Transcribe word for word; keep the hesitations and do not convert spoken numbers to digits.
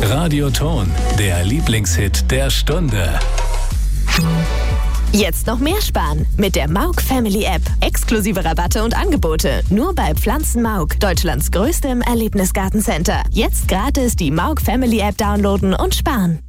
Radioton, der Lieblingshit der Stunde. Jetzt noch mehr sparen mit der Mauk Family App. Exklusive Rabatte und Angebote. Nur bei Pflanzen Mauk, Deutschlands größtem Erlebnisgartencenter. Jetzt gratis die Mauk Family App downloaden und sparen.